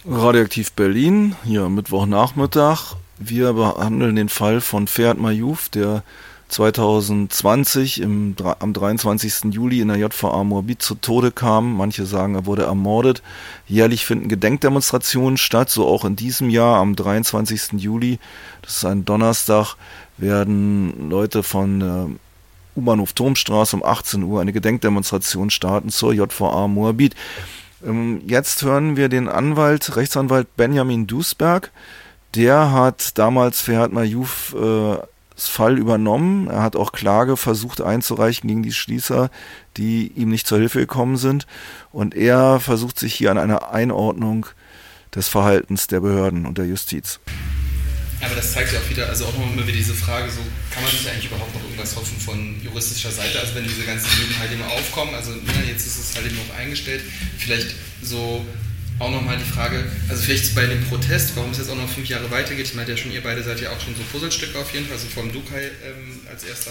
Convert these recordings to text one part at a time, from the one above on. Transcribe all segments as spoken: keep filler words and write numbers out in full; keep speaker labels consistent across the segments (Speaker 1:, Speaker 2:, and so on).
Speaker 1: Radioaktiv Berlin, hier Mittwochnachmittag. Wir behandeln den Fall von Ferhat Mayouf, der zwanzig zwanzig im, am dreiundzwanzigsten Juli in der J V A Moabit zu Tode kam. Manche sagen, er wurde ermordet. Jährlich finden Gedenkdemonstrationen statt, so auch in diesem Jahr am dreiundzwanzigsten Juli. Das ist ein Donnerstag, werden Leute von äh, U-Bahnhof Turmstraße um achtzehn Uhr eine Gedenkdemonstration starten zur J V A Moabit. Ähm, jetzt hören wir den Anwalt, Rechtsanwalt Benjamin Duisberg. Der hat damals Ferhat Mayouf äh, das Fall übernommen. Er hat auch Klage versucht einzureichen gegen die Schließer, die ihm nicht zur Hilfe gekommen sind. Und er versucht sich hier an einer Einordnung des Verhaltens der Behörden und der Justiz.
Speaker 2: Aber das zeigt ja auch wieder, also auch nochmal wieder diese Frage, so kann man sich eigentlich überhaupt noch irgendwas hoffen von juristischer Seite, also wenn diese ganzen Lügen halt immer aufkommen, also na, jetzt ist es halt eben noch eingestellt, vielleicht so auch nochmal die Frage, also vielleicht bei dem Protest, warum es jetzt auch noch fünf Jahre weitergeht, ich meinte ja schon, ihr beide seid ja auch schon so Puzzlestücke auf jeden Fall, also vor allem Dukai ähm, als erster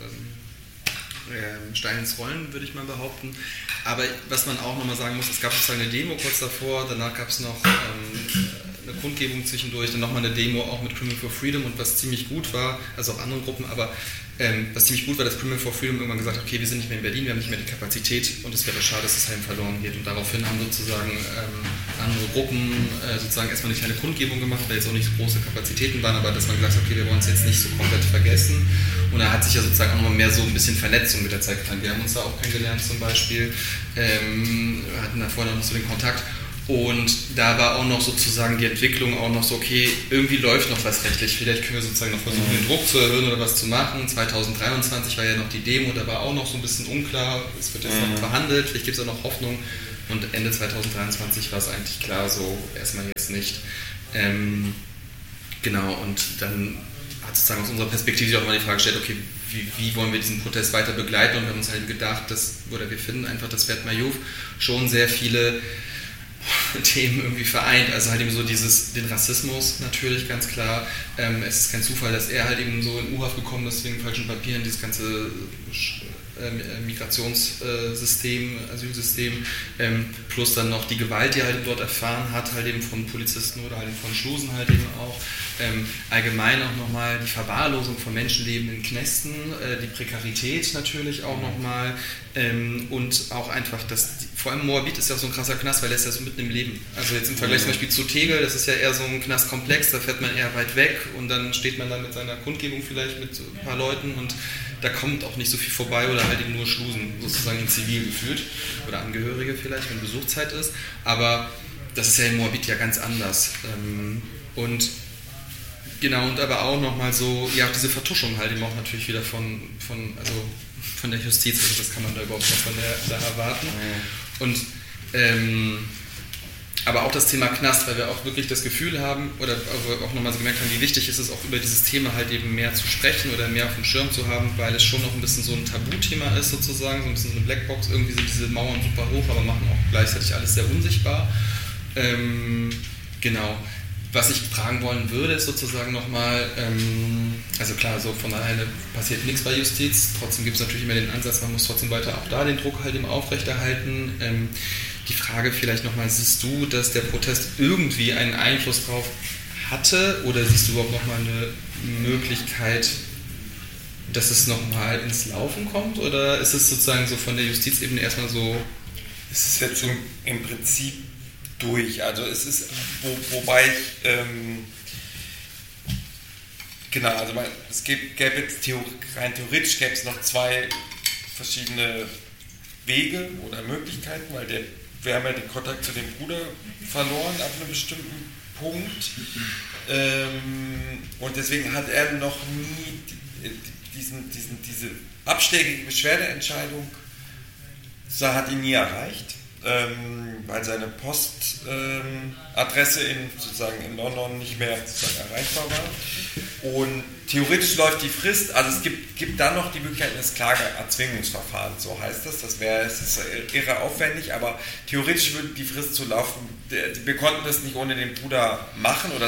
Speaker 2: ähm, Stein ins Rollen, würde ich mal behaupten. Aber was man auch nochmal sagen muss, es gab sozusagen eine Demo kurz davor, danach gab es noch ähm, eine Kundgebung zwischendurch, dann nochmal eine Demo auch mit Criminal for Freedom, und was ziemlich gut war, also auch andere Gruppen, aber ähm, was ziemlich gut war, dass Criminal for Freedom irgendwann gesagt hat, okay, wir sind nicht mehr in Berlin, wir haben nicht mehr die Kapazität und es wäre schade, dass das Heim verloren geht. Und daraufhin haben sozusagen ähm, andere Gruppen äh, sozusagen erstmal eine kleine Kundgebung gemacht, weil jetzt auch nicht so große Kapazitäten waren, aber dass man gesagt hat, okay, wir wollen es jetzt nicht so komplett vergessen. Und da hat sich ja sozusagen auch nochmal mehr so ein bisschen Vernetzung mit der Zeit getan. Wir haben uns da auch kennengelernt zum Beispiel, ähm, hatten da vorher noch so den Kontakt. Und da war auch noch sozusagen die Entwicklung auch noch so, okay, irgendwie läuft noch was rechtlich, vielleicht können wir sozusagen noch versuchen, den Druck zu erhöhen oder was zu machen. zwanzig dreiundzwanzig war ja noch die Demo, da war auch noch so ein bisschen unklar, es wird jetzt noch verhandelt, vielleicht gibt es auch noch Hoffnung. Und Ende zwanzig dreiundzwanzig war es eigentlich klar, so erstmal jetzt nicht. Ähm, genau, und dann hat sozusagen aus unserer Perspektive sich auch mal die Frage gestellt, okay, wie, wie wollen wir diesen Protest weiter begleiten? Und wir haben uns halt gedacht, dass, oder wir finden einfach, dass Ferhat Mayouf schon sehr viele Themen irgendwie vereint, also halt eben so dieses, den Rassismus natürlich ganz klar, ähm, es ist kein Zufall, dass er halt eben so in U-Haft gekommen ist, wegen falschen Papieren, dieses ganze äh, Migrationssystem, äh, Asylsystem, ähm, plus dann noch die Gewalt, die er halt dort erfahren hat, halt eben von Polizisten oder halt eben von Schlusen halt eben auch, ähm, allgemein auch nochmal die Verwahrlosung von Menschenleben in Knästen, äh, die Prekarität natürlich auch nochmal, ähm, und auch einfach, dass die, vor allem Moabit ist ja auch so ein krasser Knast, weil er ist ja so mitten im Leben. Also jetzt im Vergleich zum Beispiel zu Tegel, das ist ja eher so ein Knastkomplex, da fährt man eher weit weg und dann steht man da mit seiner Kundgebung vielleicht mit so ein paar Leuten und da kommt auch nicht so viel vorbei oder halt eben nur Schlusen, sozusagen in Zivil gefühlt oder Angehörige vielleicht, wenn Besuchszeit ist, aber das ist ja in Moabit ja ganz anders. Ähm, und genau, und aber auch nochmal so, ja, diese Vertuschung halt eben auch natürlich wieder von, von, also von der Justiz, also das kann man da überhaupt nicht von der, da erwarten. Und ähm, aber auch das Thema Knast, weil wir auch wirklich das Gefühl haben, oder auch nochmal so gemerkt haben, wie wichtig ist es auch über dieses Thema halt eben mehr zu sprechen oder mehr auf dem Schirm zu haben, weil es schon noch ein bisschen so ein Tabuthema ist sozusagen, so ein bisschen so eine Blackbox, irgendwie sind diese Mauern super hoch, aber machen auch gleichzeitig alles sehr unsichtbar. Ähm, genau. Was ich fragen wollen würde, ist sozusagen nochmal, ähm, also klar, so von alleine passiert nichts bei Justiz, trotzdem gibt es natürlich immer den Ansatz, man muss trotzdem weiter auch da den Druck halt eben aufrechterhalten. Ähm, die Frage vielleicht nochmal, siehst du, dass der Protest irgendwie einen Einfluss drauf hatte oder siehst du überhaupt nochmal eine Möglichkeit, dass es nochmal ins Laufen kommt oder ist es sozusagen so von der Justizebene erstmal so?
Speaker 3: Es ist jetzt im, im Prinzip durch. Also es ist, wo, wobei ich, ähm, genau, also man, es gibt, gäbe jetzt Theor- rein theoretisch gäbe es noch zwei verschiedene Wege oder Möglichkeiten, weil der, wir haben ja den Kontakt zu dem Bruder verloren ab einem bestimmten Punkt, ähm, und deswegen hat er noch nie diesen, diesen, diese abschlägige Beschwerdeentscheidung, das hat ihn nie erreicht. Ähm, weil seine Postadresse ähm, in, sozusagen in London nicht mehr sozusagen erreichbar war. Und theoretisch läuft die Frist, also es gibt, gibt dann noch die Möglichkeit eines Klageerzwingungsverfahrens, so heißt das. Das wäre, es ist irre aufwendig, aber theoretisch würde die Frist so laufen. Wir konnten das nicht ohne den Bruder machen oder es war dann irgendwie auch, ja, ähm, sagen,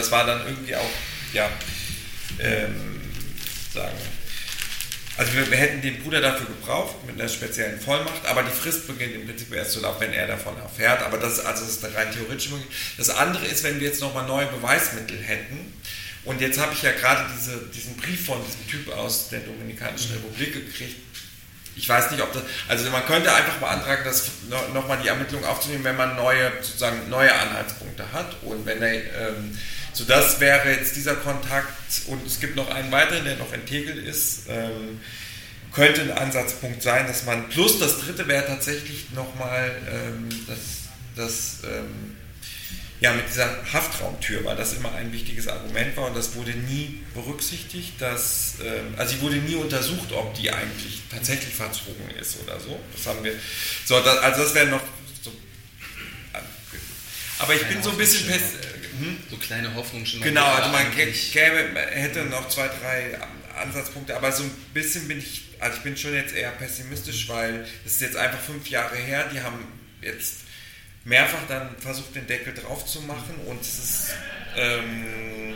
Speaker 3: Also wir, wir hätten den Bruder dafür gebraucht, mit einer speziellen Vollmacht, aber die Frist beginnt im Prinzip erst zu laufen, wenn er davon erfährt. Aber das, also das ist eine rein theoretische Möglichkeit. Das andere ist, wenn wir jetzt nochmal neue Beweismittel hätten. Und jetzt habe ich ja gerade diese, diesen Brief von diesem Typ aus der Dominikanischen Republik gekriegt. Ich weiß nicht, ob das, also man könnte einfach beantragen, das nochmal die Ermittlung aufzunehmen, wenn man neue, sozusagen neue Anhaltspunkte hat. Und wenn er, ähm, so das wäre jetzt dieser Kontakt, und es gibt noch einen weiteren, der noch in Tegel ist, ähm, könnte ein Ansatzpunkt sein, dass man, plus das dritte wäre tatsächlich nochmal, ähm, das, das ähm, ja, mit dieser Haftraumtür, weil das immer ein wichtiges Argument war und das wurde nie berücksichtigt, dass, ähm, also sie wurde nie untersucht, ob die eigentlich tatsächlich verzogen ist oder so. Das haben wir, so, das, also das wäre noch so, aber ich kleine bin so ein bisschen pest, hm?
Speaker 2: so kleine Hoffnung schon.
Speaker 3: Genau, also man gäbe, hätte noch zwei, drei Ansatzpunkte, aber so ein bisschen bin ich, also ich bin schon jetzt eher pessimistisch, weil es ist jetzt einfach fünf Jahre her, die haben jetzt mehrfach dann versucht, den Deckel drauf zu machen und es ist, ähm,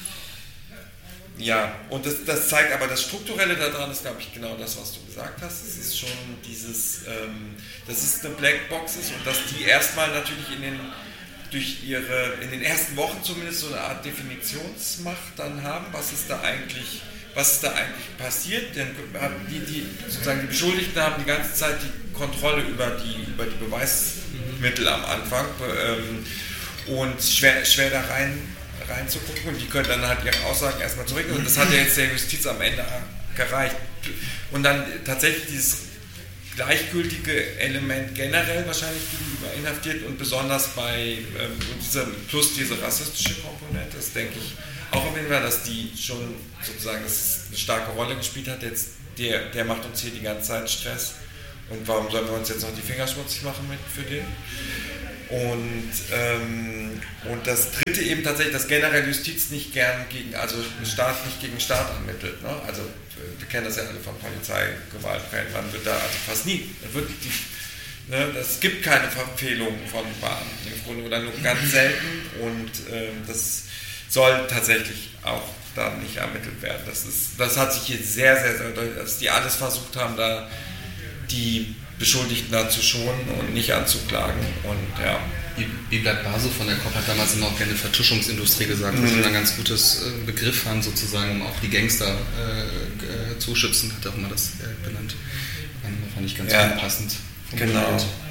Speaker 3: ja, und das, das zeigt aber, das Strukturelle daran ist, glaube ich, genau das, was du gesagt hast. Es ist schon dieses, ähm, dass es eine Blackbox ist und dass die erstmal natürlich in den, durch ihre, in den ersten Wochen zumindest so eine Art Definitionsmacht dann haben, was ist da eigentlich, was ist da eigentlich passiert, denn die, die, sozusagen die Beschuldigten haben die ganze Zeit die Kontrolle über die, über die Beweismittel am Anfang ähm, und schwer, schwer da rein, reinzugucken und die können dann halt ihre Aussagen erstmal zurück und das hat ja jetzt der Justiz am Ende gereicht. Und dann tatsächlich dieses gleichgültige Element generell wahrscheinlich gegenüber inhaftiert und besonders bei ähm, und diese, plus diese rassistische Komponente, das denke ich auch auf jeden Fall, dass die schon sozusagen das eine starke Rolle gespielt hat. Jetzt der, der macht uns hier die ganze Zeit Stress und warum sollen wir uns jetzt noch die Finger schmutzig machen mit für den? Und, ähm, und das dritte eben tatsächlich, dass generell Justiz nicht gern gegen, also Staat nicht gegen Staat ermittelt. Ne? Also wir kennen das ja alle von Polizeigewaltfällen, man wird da also fast nie, wird die, ne, es gibt keine Verfehlungen von Beamten im Grunde oder nur ganz selten und ähm, das soll tatsächlich auch da nicht ermittelt werden. Das, ist, das hat sich hier sehr, sehr, sehr deutlich, dass die alles versucht haben, da die Beschuldigten da zu schonen und nicht anzuklagen. Und ja.
Speaker 2: Wie, wie bleibt Basu von der Kopf hat damals immer auch gerne Vertuschungsindustrie gesagt, was mhm. ein ganz gutes äh, Begriff fand, sozusagen, um auch die Gangster äh, äh, zu schützen, hat er auch immer das äh, benannt. Fand ich ganz
Speaker 3: ja.
Speaker 2: passend.
Speaker 3: Genau.